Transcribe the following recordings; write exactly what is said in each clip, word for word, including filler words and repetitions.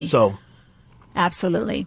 So, absolutely.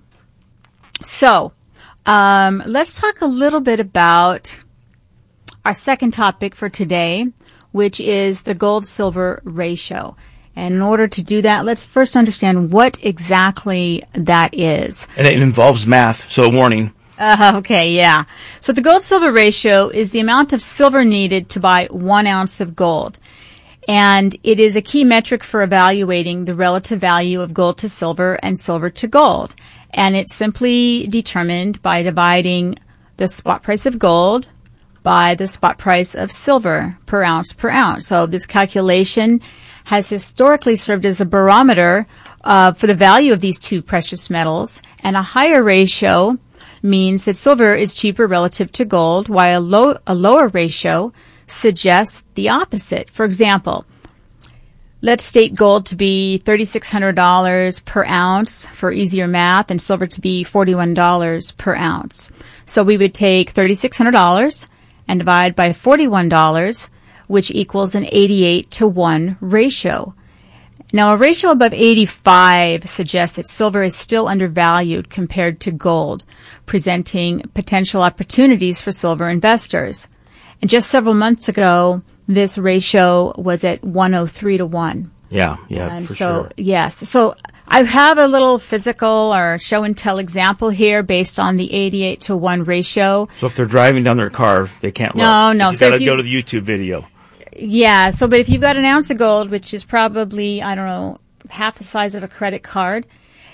So, um, let's talk a little bit about our second topic for today, which is the gold-silver ratio. And in order to do that, let's first understand what exactly that is. And it involves math, so warning. Uh, okay, yeah. So the gold-silver ratio is the amount of silver needed to buy one ounce of gold. And it is a key metric for evaluating the relative value of gold to silver and silver to gold. And it's simply determined by dividing the spot price of gold by the spot price of silver per ounce per ounce. So this calculation has historically served as a barometer uh, for the value of these two precious metals. And a higher ratio means that silver is cheaper relative to gold, while a, low, a lower ratio suggests the opposite. For example, let's state gold to be three thousand six hundred dollars per ounce for easier math and silver to be forty-one dollars per ounce. So we would take three thousand six hundred dollars and divide by forty-one dollars, which equals an eighty-eight to one ratio. Now, a ratio above eighty-five suggests that silver is still undervalued compared to gold, presenting potential opportunities for silver investors. And just several months ago, this ratio was at one oh three to one. Yeah, yeah, and for so, sure. Yes. So I have a little physical or show and tell example here based on the eighty-eight to one ratio. So if they're driving down their car, they can't look. No, no. You So got if to you- go to the YouTube video. Yeah, so but if you've got an ounce of gold, which is probably, I don't know, half the size of a credit card,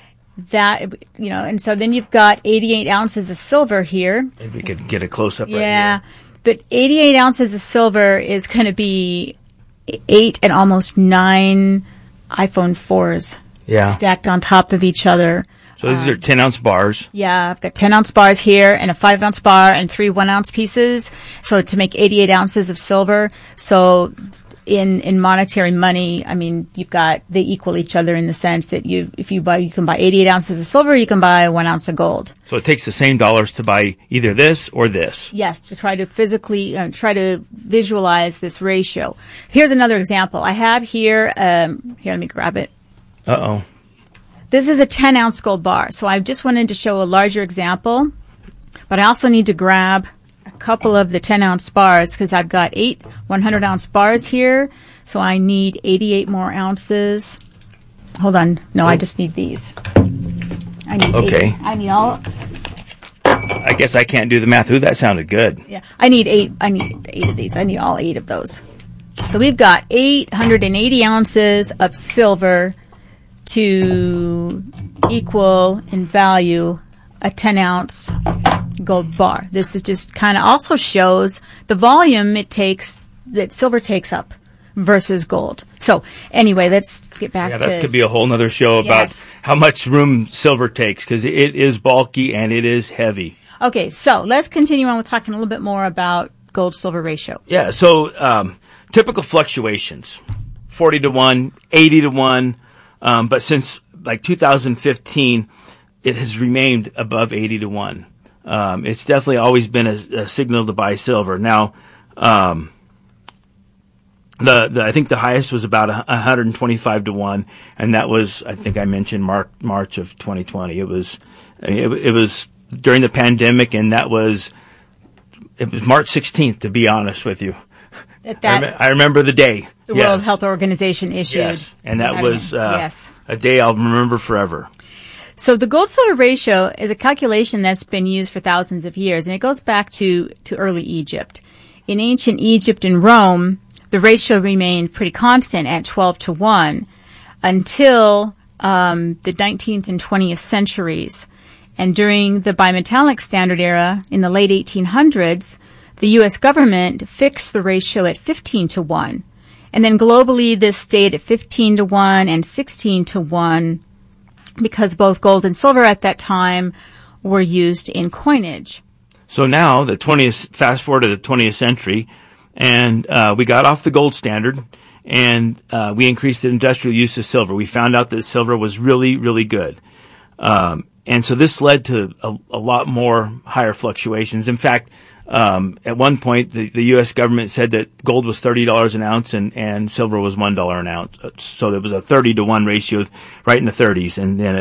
that, you know, and so then you've got eighty-eight ounces of silver here. If we could get a close-up right Yeah, here. but eighty-eight ounces of silver is going to be eight and almost nine iPhone fours Yeah. stacked on top of each other. So these are ten-ounce bars. Yeah, I've got ten ounce bars here and a five ounce bar and three one ounce pieces. So to make eighty-eight ounces of silver. So in, in monetary money, I mean, you've got, they equal each other in the sense that you, if you buy, you can buy eighty-eight ounces of silver, you can buy one ounce of gold. So it takes the same dollars to buy either this or this. Yes, to try to physically, uh, try to visualize this ratio. Here's another example. I have here, um, here, let me grab it. Uh-oh. This is a ten ounce gold bar. So I just wanted to show a larger example, but I also need to grab a couple of the ten ounce bars because I've got eight one hundred ounce bars here. So I need eighty-eight more ounces. Hold on. No, Oh. I just need these. I need Okay. eight. I need all, I guess I can't do the math. Ooh, that sounded good. yeah, I need eight, I need eight of these. I need all eight of those. So we've got eight hundred eighty ounces of silver to equal in value a ten ounce gold bar. This is just kind of also shows the volume it takes, that silver takes up versus gold. So anyway, let's get back Yeah, to... that could be a whole nother show about Yes. how much room silver takes because it is bulky and it is heavy. Okay, so let's continue on with talking a little bit more about gold-silver ratio. Yeah, so um, typical fluctuations, forty to one, eighty to one, um, but since like two thousand fifteen, it has remained above eighty to one. Um, it's definitely always been a, a signal to buy silver. Now, um, the, the I think the highest was about one hundred twenty-five to one, and that was, I think I mentioned March, March of twenty twenty. It was it, it was during the pandemic, and that was it was March sixteenth, to be honest with you. That, I, rem- I remember the day. the yes. World Health Organization issued. Yes, and that was uh, yes. a day I'll remember forever. So the gold-silver ratio is a calculation that's been used for thousands of years, and it goes back to, to early Egypt. In ancient Egypt and Rome, the ratio remained pretty constant at twelve to one until um, the nineteenth and twentieth centuries. And during the bimetallic standard era in the late eighteen hundreds, the U S government fixed the ratio at fifteen to one. And then globally, this stayed at fifteen to one and sixteen to one because both gold and silver at that time were used in coinage. So now, the twentieth, fast forward to the twentieth century, and uh, we got off the gold standard, and uh, we increased the industrial use of silver. We found out that silver was really, really good. Um, and so this led to a, a lot more higher fluctuations. In fact, Um, at one point, the, the U S government said that gold was thirty dollars an ounce and, and silver was one dollar an ounce. So there was a thirty to one ratio right in the thirties. And then